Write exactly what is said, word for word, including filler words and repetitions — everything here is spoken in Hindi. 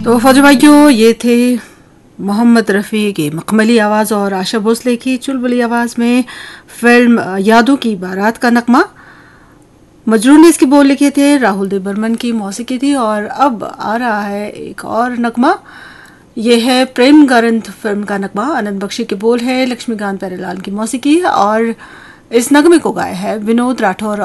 तो फौजी भाइयों, ये थे मोहम्मद रफ़ी की मखमली आवाज़ और आशा भोसले की चुलबुली आवाज़ में फिल्म यादों की बारात का नगमा। मजरून ने इसकी बोल लिखे थे, राहुल देव बर्मन की मौसीकी थी। और अब आ रहा है एक और नगमा, ये है प्रेम गारंत फिल्म का नगमा। आनंद बख्शी के बोल है, लक्ष्मीकांत प्यारेलाल की मौसीकी, और इस नगमे को गाया है विनोद राठौर